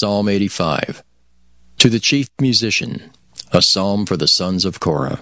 Psalm 85. To the chief musician, a psalm for the sons of Korah.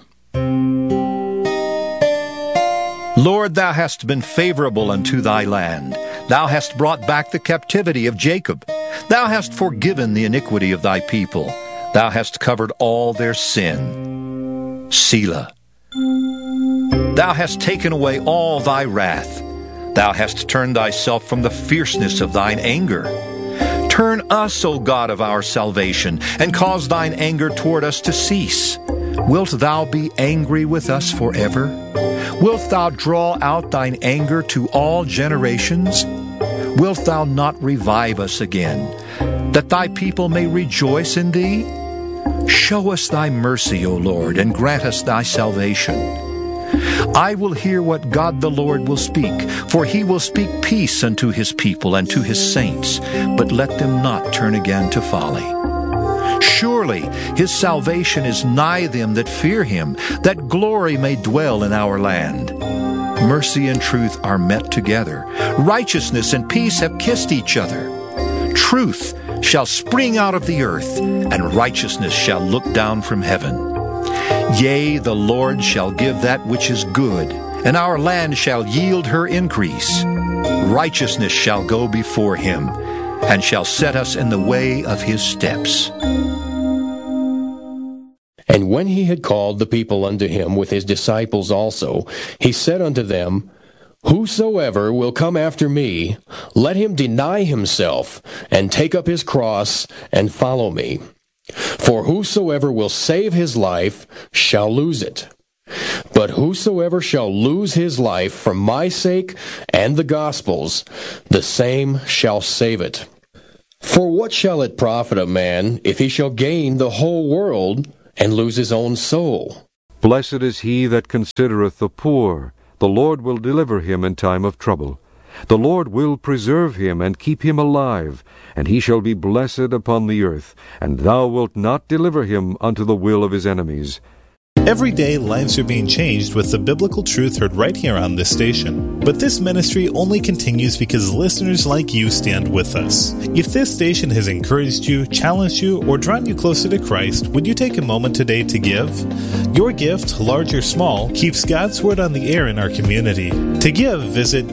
Lord, thou hast been favorable unto thy land. Thou hast brought back the captivity of Jacob. Thou hast forgiven the iniquity of thy people. Thou hast covered all their sin. Selah. Thou hast taken away all thy wrath. Thou hast turned thyself from the fierceness of thine anger. Turn us, O God of our salvation, and cause thine anger toward us to cease. Wilt thou be angry with us forever? Wilt thou draw out thine anger to all generations? Wilt thou not revive us again, that thy people may rejoice in thee? Show us thy mercy, O Lord, and grant us thy salvation. I will hear what God the Lord will speak, for he will speak peace unto his people and to his saints, but let them not turn again to folly. Surely his salvation is nigh them that fear him, that glory may dwell in our land. Mercy and truth are met together. Righteousness and peace have kissed each other. Truth shall spring out of the earth, and righteousness shall look down from heaven. Yea, the Lord shall give that which is good, and our land shall yield her increase. Righteousness shall go before him, and shall set us in the way of his steps. And when he had called the people unto him with his disciples also, he said unto them, Whosoever will come after me, let him deny himself, and take up his cross, and follow me. For whosoever will save his life shall lose it. But whosoever shall lose his life for my sake and the gospel's, the same shall save it. For what shall it profit a man if he shall gain the whole world and lose his own soul? Blessed is he that considereth the poor. The Lord will deliver him in time of trouble. The Lord will preserve him and keep him alive, and he shall be blessed upon the earth, and thou wilt not deliver him unto the will of his enemies. Every day, lives are being changed with the biblical truth heard right here on this station. But this ministry only continues because listeners like you stand with us. If this station has encouraged you, challenged you, or drawn you closer to Christ, would you take a moment today to give? Your gift, large or small, keeps God's Word on the air in our community. To give, visit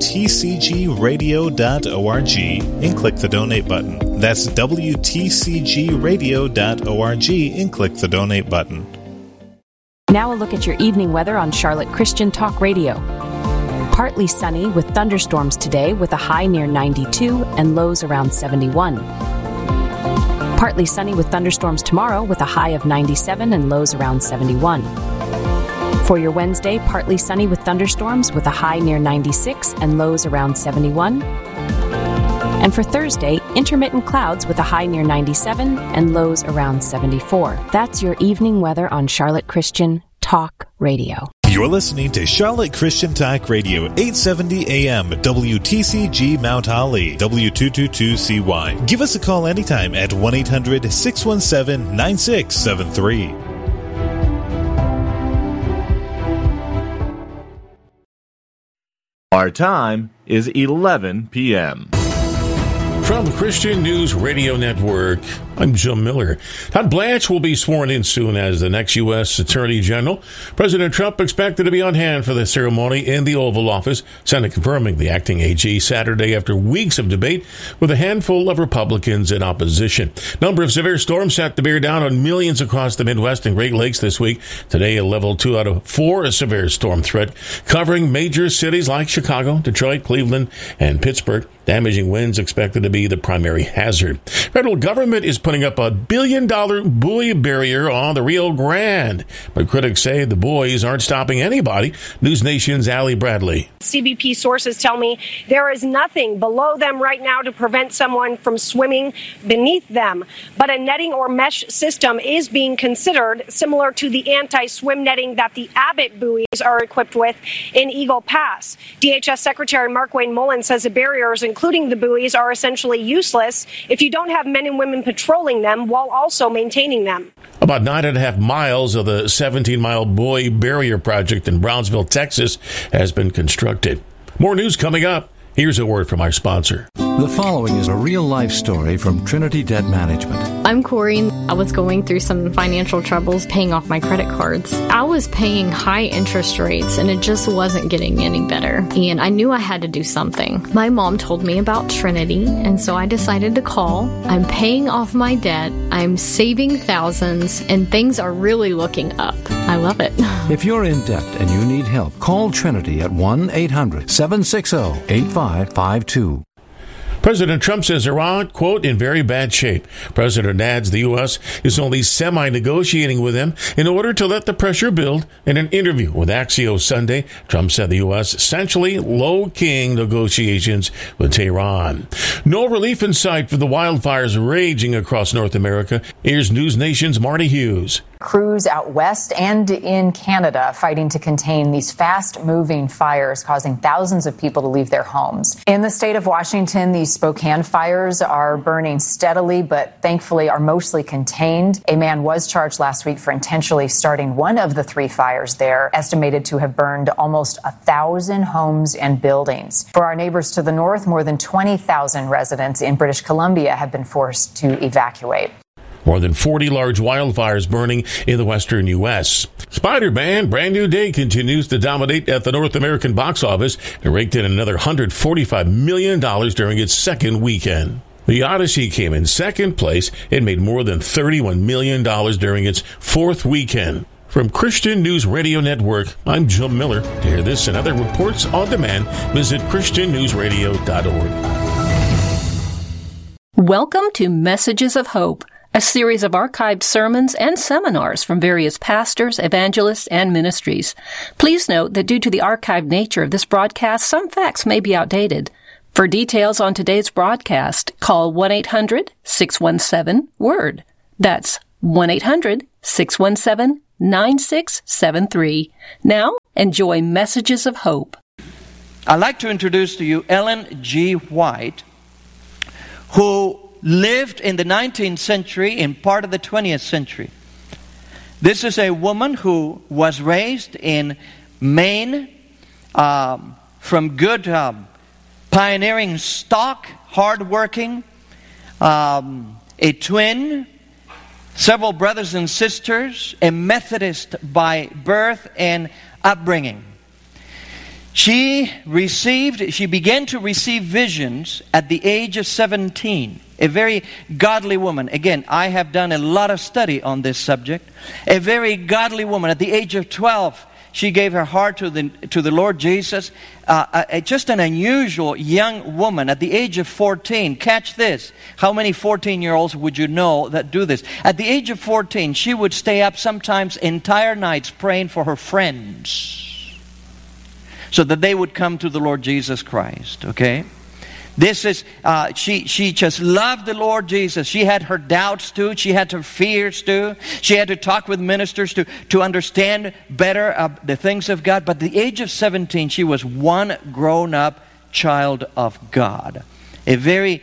WTCGradio.org and click the donate button. That's WTCGradio.org and click the donate button. Now a look at your evening weather on Charlotte Christian Talk Radio. Partly sunny with thunderstorms today with a high near 92 and lows around 71. Partly sunny with thunderstorms tomorrow with a high of 97 and lows around 71. For your Wednesday, partly sunny with thunderstorms with a high near 96 and lows around 71. And for Thursday, intermittent clouds with a high near 97 and lows around 74. That's your evening weather on Charlotte Christian Talk Radio. You're listening to Charlotte Christian Talk Radio, 870 AM, WTCG Mount Holly, W222CY. Give us a call anytime at 1-800-617-9673. Our time is 11 p.m. From Christian News Radio Network, I'm Jim Miller. Todd Blanche will be sworn in soon as the next U.S. Attorney General. President Trump expected to be on hand for the ceremony in the Oval Office, Senate confirming the acting AG Saturday after weeks of debate with a handful of Republicans in opposition. Number of severe storms set to bear down on millions across the Midwest and Great Lakes this week. Today, a level 2 out of 4 a severe storm threat, covering major cities like Chicago, Detroit, Cleveland, and Pittsburgh. Damaging winds expected to be the primary hazard. Federal government is putting up $1 billion buoy barrier on the Rio Grande, but critics say the buoys aren't stopping anybody. News Nation's Allie Bradley. CBP sources tell me there is nothing below them right now to prevent someone from swimming beneath them, but a netting or mesh system is being considered, similar to the anti-swim netting that the Abbott buoys are equipped with in Eagle Pass. DHS Secretary Markwayne Mullin says the barriers, including the buoys, are essentially useless if you don't have men and women patrolling them while also maintaining them. About 9.5 miles of the 17-mile buoy barrier project in Brownsville, Texas, has been constructed. More news coming up. Here's a word from our sponsor. The following is a real-life story from Trinity Debt Management. I'm Corey. I was going through some financial troubles paying off my credit cards. I was paying high interest rates and it just wasn't getting any better. And I knew I had to do something. My mom told me about Trinity, and so I decided to call. I'm paying off my debt. I'm saving thousands, and things are really looking up. I love it. If you're in debt and you need help, call Trinity at 1-800-760-8552. President Trump says Iran, quote, in very bad shape. President adds the U.S. is only semi-negotiating with them in order to let the pressure build. In an interview with Axios Sunday, Trump said the U.S. essentially low-keying negotiations with Tehran. No relief in sight for the wildfires raging across North America. Here's News Nation's Marty Hughes. Crews out west and in Canada fighting to contain these fast-moving fires, causing thousands of people to leave their homes. In the state of Washington, these Spokane fires are burning steadily, but thankfully are mostly contained. A man was charged last week for intentionally starting one of the three fires there, estimated to have burned almost 1,000 homes and buildings. For our neighbors to the north, more than 20,000 residents in British Columbia have been forced to evacuate. More than 40 large wildfires burning in the western U.S. Spider-Man Brand New Day continues to dominate at the North American box office. It raked in another $145 million during its second weekend. The Odyssey came in second place. It made more than $31 million during its fourth weekend. From Christian News Radio Network, I'm Jim Miller. To hear this and other reports on demand, visit ChristianNewsRadio.org. Welcome to Messages of Hope, a series of archived sermons and seminars from various pastors, evangelists, and ministries. Please note that due to the archived nature of this broadcast, some facts may be outdated. For details on today's broadcast, call 1-800-617-WORD. That's 1-800-617-9673. Now, enjoy Messages of Hope. I'd like to introduce to you Ellen G. White, who lived in the 19th century and part of the 20th century. This is a woman who was raised in Maine from good pioneering stock, hardworking, a twin, several brothers and sisters, a Methodist by birth and upbringing. She began to receive visions at the age of 17. A very godly woman. Again, I have done a lot of study on this subject. A very godly woman. At the age of 12, she gave her heart to the Lord Jesus. Just an unusual young woman. At the age of 14, catch this. How many 14-year-olds would you know that do this? At the age of 14, she would stay up sometimes entire nights praying for her friends, so that they would come to the Lord Jesus Christ, okay? This is, she just loved the Lord Jesus. She had her doubts too. She had her fears too. She had to talk with ministers to understand better the things of God. But at the age of 17, she was one grown-up child of God. A very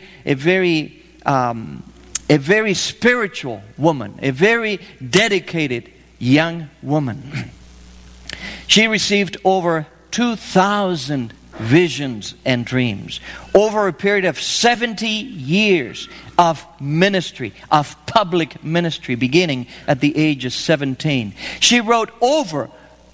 spiritual woman. A very dedicated young woman. She received over 2,000 visions and dreams over a period of 70 years of ministry, of public ministry, beginning at the age of 17. She wrote over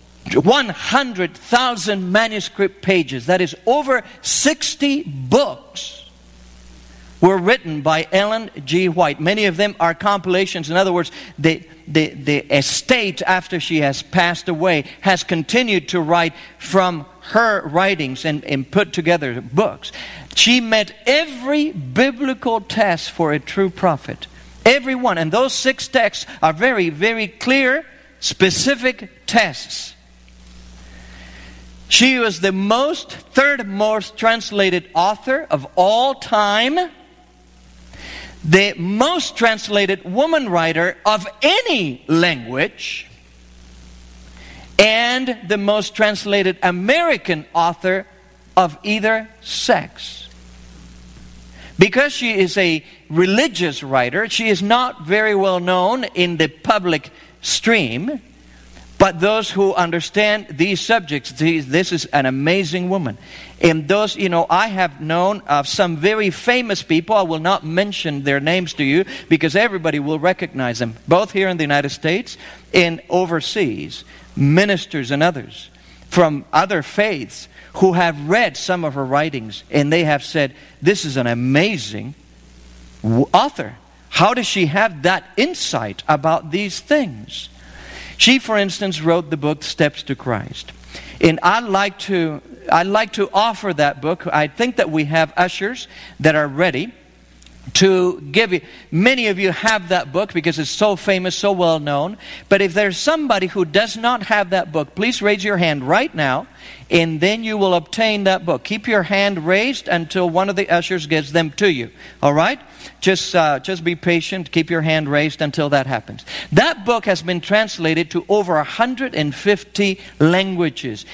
100,000 manuscript pages. That is, over 60 books were written by Ellen G. White. Many of them are compilations. In other words, the estate, after she has passed away, has continued to write from her writings and put together books. She met every biblical test for a true prophet. Every one. And those 6 texts are very, very clear, specific tests. She was the third most translated author of all time. The most translated woman writer of any language, and the most translated American author of either sex. Because she is a religious writer, she is not very well known in the public stream, But those who understand these subjects, this is an amazing woman. And those, I have known of some very famous people. I will not mention their names to you because everybody will recognize them, both here in the United States and overseas, ministers and others from other faiths who have read some of her writings, and they have said, this is an amazing author. How does she have that insight about these things? She, for instance, wrote the book Steps to Christ. And I'd like to offer that book. I think that we have ushers that are ready to give you. Many of you have that book because it's so famous, so well known. But if there's somebody who does not have that book, please raise your hand right now, and then you will obtain that book. Keep your hand raised until one of the ushers gives them to you. All right? Just be patient. Keep your hand raised until that happens. That book has been translated to over 150 languages.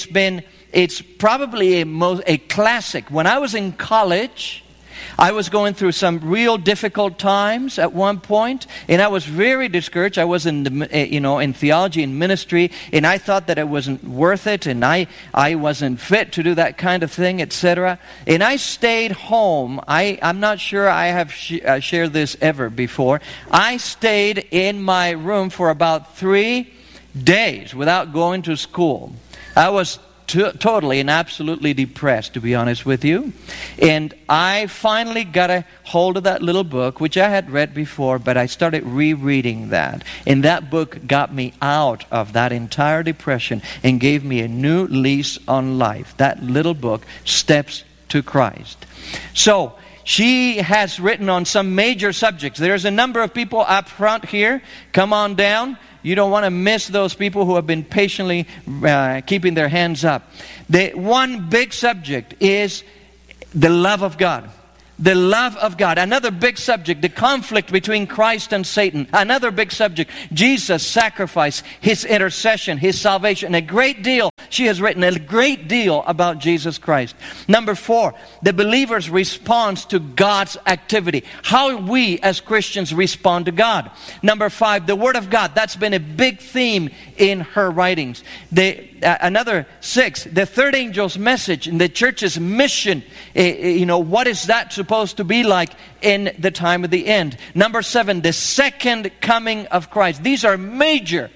It's probably a classic. When I was in college, I was going through some real difficult times at one point, and I was very discouraged. I was in theology and ministry, and I thought that it wasn't worth it, and I wasn't fit to do that kind of thing, etc. And I stayed home. I'm not sure I have shared this ever before. I stayed in my room for about 3 days without going to school. I was totally and absolutely depressed, to be honest with you. And I finally got a hold of that little book, which I had read before, but I started rereading that. And that book got me out of that entire depression and gave me a new lease on life. That little book, Steps to Christ. So, she has written on some major subjects. There's a number of people up front here. Come on down. You don't want to miss those people who have been patiently keeping their hands up. The one big subject is the love of God. The love of God. Another big subject, the conflict between Christ and Satan. Another big subject, Jesus' sacrifice, His intercession, His salvation. A great deal. She has written a great deal about Jesus Christ. Number 4, the believer's response to God's activity. How we as Christians respond to God. Number 5, the Word of God. That's been a big theme in her writings. Another 6, the third angel's message and the church's mission. What is that supposed to be like in the time of the end? Number 7, the second coming of Christ. These are major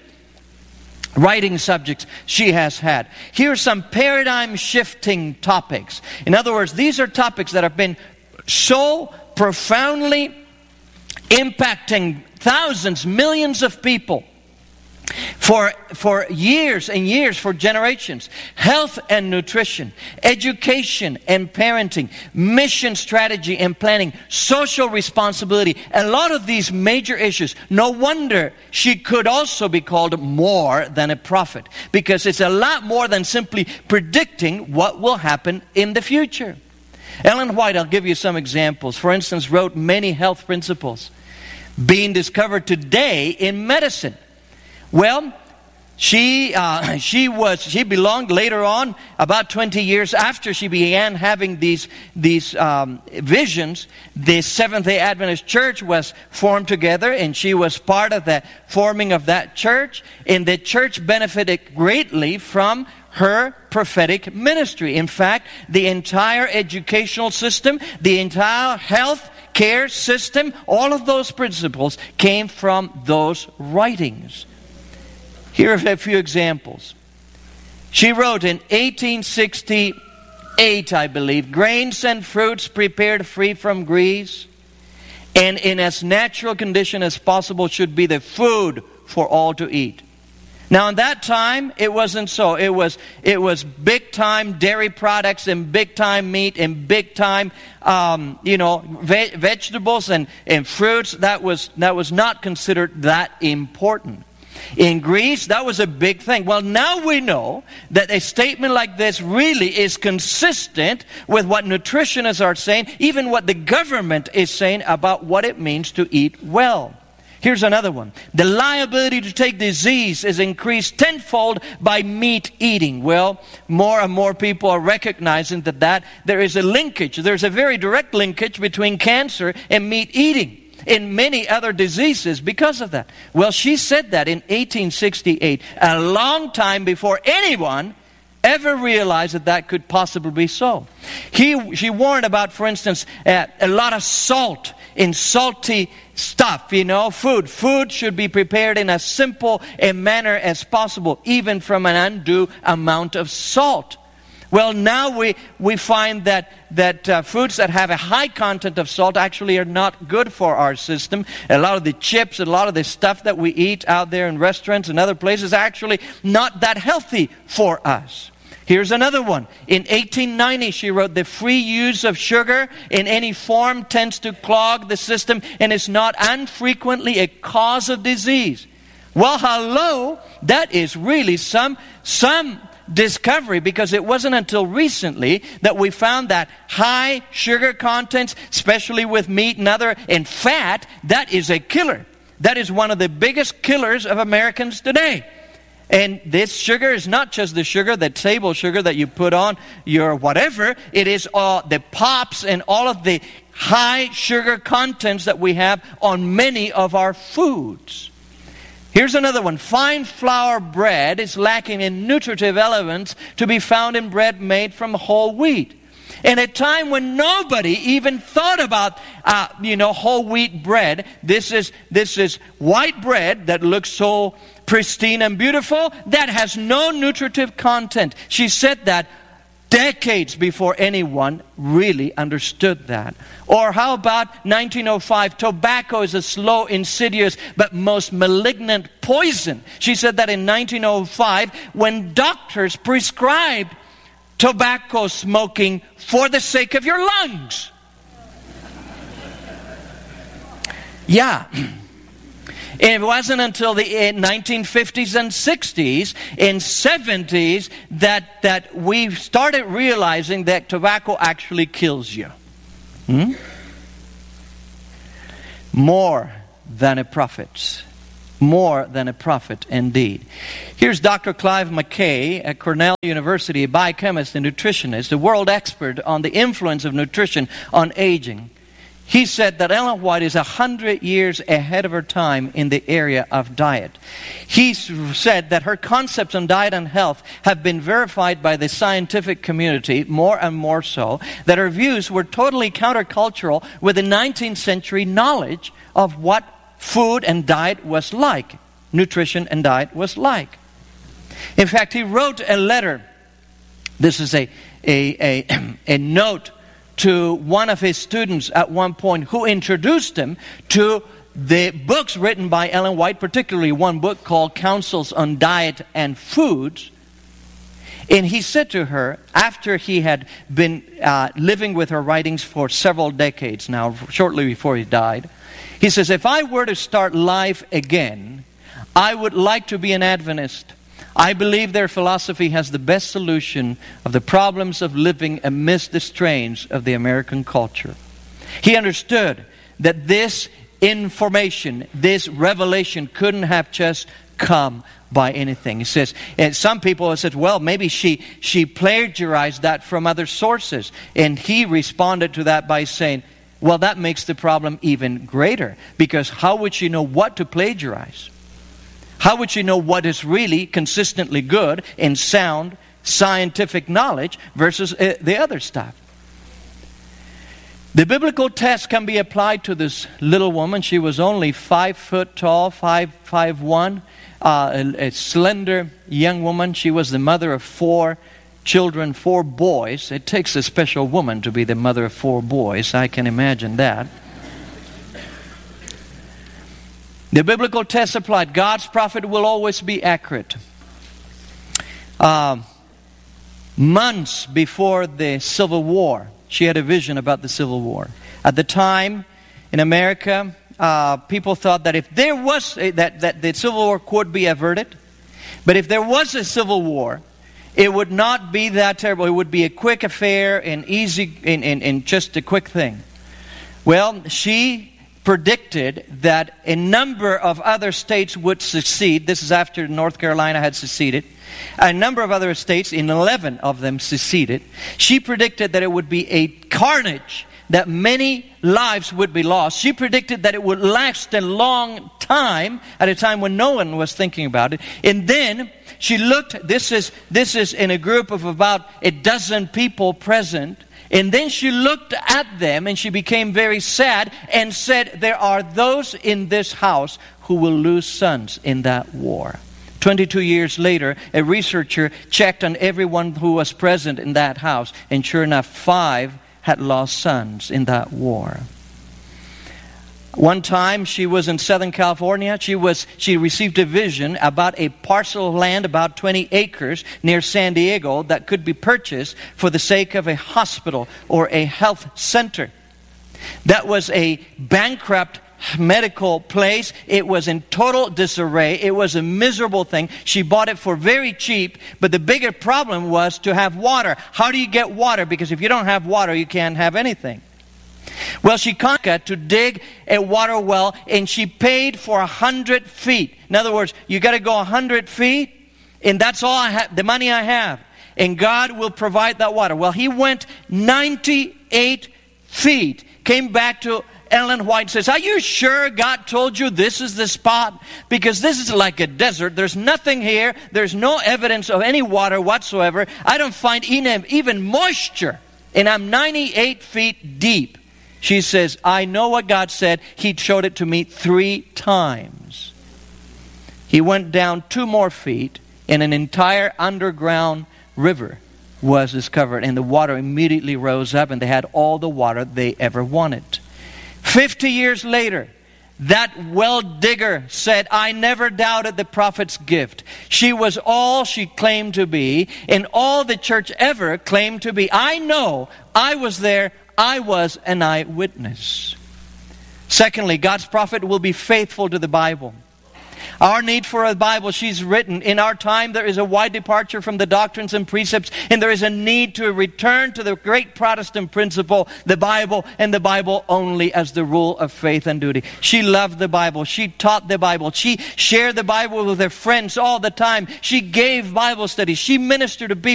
writing subjects she has had. Here are some paradigm-shifting topics. In other words, these are topics that have been so profoundly impacting thousands, millions of people for years and years, for generations. Health and nutrition, education and parenting, mission strategy and planning, social responsibility, a lot of these major issues. No wonder she could also be called more than a prophet, because it's a lot more than simply predicting what will happen in the future. Ellen White, I'll give you some examples. For instance, wrote many health principles being discovered today in medicine. Well, she belonged later on, about 20 years after she began having these visions. The Seventh-day Adventist Church was formed together, and she was part of the forming of that church. And the church benefited greatly from her prophetic ministry. In fact, the entire educational system, the entire health care system, all of those principles came from those writings. Here are a few examples. She wrote in 1868, I believe, grains and fruits prepared free from grease and in as natural condition as possible should be the food for all to eat. Now, in that time, it wasn't so. It was big-time dairy products and big-time meat and big-time, vegetables and fruits. That was not considered that important. In Greece, that was a big thing. Well, now we know that a statement like this really is consistent with what nutritionists are saying, even what the government is saying about what it means to eat well. Here's another one. The liability to take disease is increased tenfold by meat eating. Well, more and more people are recognizing that there is a linkage. There's a very direct linkage between cancer and meat eating. in many other diseases because of that. Well, she said that in 1868, a long time before anyone ever realized that that could possibly be so. She warned about, for instance, a lot of salt in salty stuff, food. Food should be prepared in as simple a manner as possible, even from an undue amount of salt. Well, now we find that foods that have a high content of salt actually are not good for our system. A lot of the chips, a lot of the stuff that we eat out there in restaurants and other places are actually not that healthy for us. Here's another one. In 1890, she wrote, "The free use of sugar in any form tends to clog the system and is not unfrequently a cause of disease." Well, hello, that is really some discovery, because it wasn't until recently that we found that high sugar contents, especially with meat and fat, that is a killer. That is one of the biggest killers of Americans today. And this sugar is not just the sugar, the table sugar that you put on your whatever. It is all the pops and all of the high sugar contents that we have on many of our foods. Here's another one. Fine flour bread is lacking in nutritive elements to be found in bread made from whole wheat. In a time when nobody even thought about, whole wheat bread, this is white bread that looks so pristine and beautiful, that has no nutritive content. She said that decades before anyone really understood that. Or how about 1905, tobacco is a slow, insidious, but most malignant poison. She said that in 1905, when doctors prescribed tobacco smoking for the sake of your lungs. Yeah. It wasn't until the 1950s and 60s and 70s that we started realizing that tobacco actually kills you. More than a prophet. More than a prophet indeed. Here's Dr. Clive McKay at Cornell University, a biochemist and nutritionist, a world expert on the influence of nutrition on aging. He said that Ellen White is 100 years ahead of her time in the area of diet. He said that her concepts on diet and health have been verified by the scientific community, more and more so, that her views were totally countercultural with the 19th century knowledge of what food and diet was like, nutrition and diet was like. In fact, he wrote a letter. This is a note to one of his students at one point who introduced him to the books written by Ellen White, particularly one book called Counsels on Diet and Foods. And he said to her, after he had been living with her writings for several decades now, shortly before he died, he says, "If I were to start life again, I would like to be an Adventist. I believe their philosophy has the best solution of the problems of living amidst the strains of the American culture." He understood that this information, this revelation couldn't have just come by anything. He says, and some people have said, well, maybe she plagiarized that from other sources. And he responded to that by saying, well, that makes the problem even greater, because how would she know what to plagiarize? How would she know what is really consistently good and sound scientific knowledge versus the other stuff? The biblical test can be applied to this little woman. She was only 5 foot tall, 5'1", a slender young woman. She was the mother of 4 children, 4 boys. It takes a special woman to be the mother of 4 boys. I can imagine that. The biblical test applied. God's prophet will always be accurate. Months before the Civil War, she had a vision about the Civil War. At the time, in America, people thought that if there was that the Civil War could be averted, but if there was a Civil War, it would not be that terrible. It would be a quick affair and easy, and just a quick thing. Well, she predicted that a number of other states would secede. This is after North Carolina had seceded. A number of other states, in 11 of them, seceded. She predicted that it would be a carnage, that many lives would be lost. She predicted that it would last a long time, at a time when no one was thinking about it. And then she looked, this is in a group of about a dozen people present. And then she looked at them and she became very sad and said, there are those in this house who will lose sons in that war. 22 years later, a researcher checked on everyone who was present in that house, and sure enough, 5 had lost sons in that war. One time, she was in Southern California. She received a vision about a parcel of land, about 20 acres near San Diego, that could be purchased for the sake of a hospital or a health center. That was a bankrupt medical place. It was in total disarray. It was a miserable thing. She bought it for very cheap, but the bigger problem was to have water. How do you get water? Because if you don't have water, you can't have anything. Well, she contracted to dig a water well, and she paid for 100 feet. In other words, you got to go 100 feet, and that's all I have, the money I have. And God will provide that water. Well, he went 98 feet, came back to Ellen White, says, are you sure God told you this is the spot? Because this is like a desert. There's nothing here. There's no evidence of any water whatsoever. I don't find even moisture. And I'm 98 feet deep. She says, I know what God said. He showed it to me 3 times. He went down 2 more feet, and an entire underground river was discovered. And the water immediately rose up, and they had all the water they ever wanted. 50 years later, that well digger said, I never doubted the prophet's gift. She was all she claimed to be, and all the church ever claimed to be. I know, I was there, I was an eyewitness. Secondly, God's prophet will be faithful to the Bible. Our need for a Bible, she's written, in our time there is a wide departure from the doctrines and precepts, and there is a need to return to the great Protestant principle, the Bible, and the Bible only as the rule of faith and duty. She loved the Bible. She taught the Bible. She shared the Bible with her friends all the time. She gave Bible studies. She ministered to people